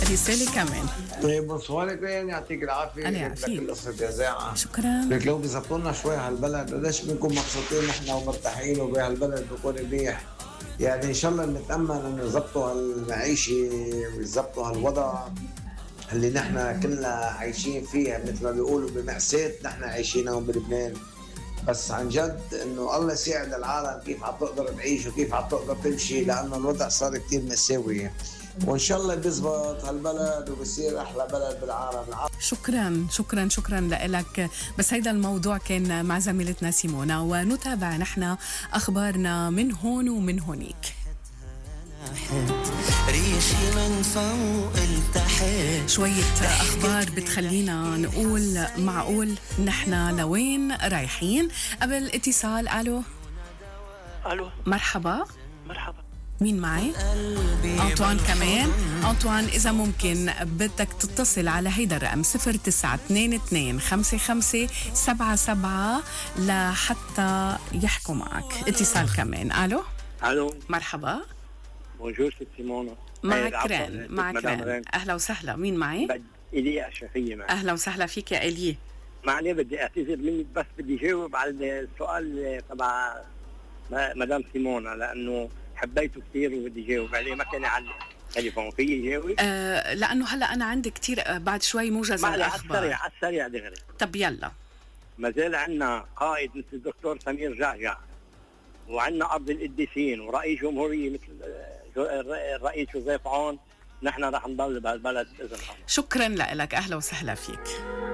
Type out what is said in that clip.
رسالة كمان. طيب بونسوار كريم، يعطيك العافية. أنا لك يعافيك. القصة جزاعة. شكرا. لك لو بيظبطوا لنا شوي هالبلد قديش بنكون مبسوطين نحن ومرتاحين، وبهالبلد بكون منيح. يعني ان شاء الله نتامل انه يظبطوا هالمعيشه ويظبطوا هالوضع اللي نحن كلنا عايشين فيها، مثل ما بيقولوا بمأساة نحن عايشينها بلبنان. بس عن جد انه الله يساعد العالم كيف عم تقدر تعيش وكيف عم تقدر تمشي، لانه الوضع صار كتير مأساوي. وان شاء الله بيزبط هالبلد وبصير احلى بلد بالعالم. شكرا شكرا شكرا لك. بس هيدا الموضوع كان مع زميلتنا سيمونا، ونتابع نحن اخبارنا من هون ومن هونيك. ريشي من فوق التحت، شوية أخبار بتخلينا نقول معقول نحن لوين رايحين. قبل اتصال. ألو. مرحبا. مين معي؟ أنطوان كمان. أنطوان إذا ممكن بدك تتصل على هيدا الرقم 0922557777 لحتى يحكوا معك. اتصال كمان. ألو. مرحبا. بونجور ست سيمونا. معك ران. أهلا وسهلا. مين معي؟ إيليا أشرفية معي. أهلا وسهلا فيك يا إيليا. معني بدي أعتذر منك، بس بدي جاوب على السؤال تبع مدام سيمونا لأنه حبيته كثير وبدي جاوب عليه، ما كان على التليفون. في جاوب؟ لأنه هلأ أنا عندي كثير بعد شوي موجز الأخبار. على السريع دغري. طب يلا. ما زال عندنا قائد مثل الدكتور سمير جعجع، وعندنا أرض القديسين، ورئيس جمهورية مثل الرئيس جوزيف عون. نحن رح نضل بهالبلد بإذن الله. شكرا لك. أهلا وسهلا فيك.